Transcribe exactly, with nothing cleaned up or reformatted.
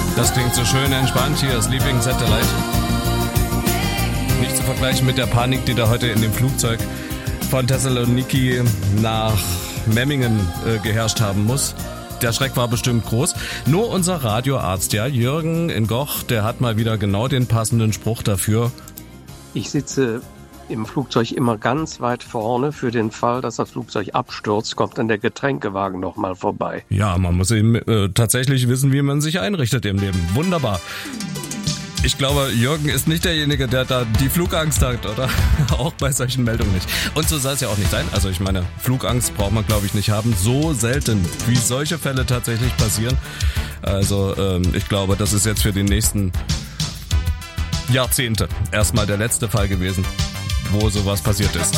Das klingt so schön entspannt. Hier ist Sleeping Satellite. Nicht zu vergleichen mit der Panik, die da heute in dem Flugzeug von Thessaloniki nach Memmingen äh, geherrscht haben muss. Der Schreck war bestimmt groß. Nur unser Radioarzt, ja, Jürgen in Goch, der hat mal wieder genau den passenden Spruch dafür. Ich sitze im Flugzeug immer ganz weit vorne. Für den Fall, dass das Flugzeug abstürzt, kommt dann der Getränkewagen nochmal vorbei. Ja, man muss eben äh, tatsächlich wissen, wie man sich einrichtet im Leben. Wunderbar. Ich glaube, Jürgen ist nicht derjenige, der da die Flugangst hat, oder? Auch bei solchen Meldungen nicht. Und so soll es ja auch nicht sein. Also ich meine, Flugangst braucht man, glaube ich, nicht haben. So selten, wie solche Fälle tatsächlich passieren. Also ähm, ich glaube, das ist jetzt für die nächsten Jahrzehnte erstmal der letzte Fall gewesen, wo sowas passiert ist.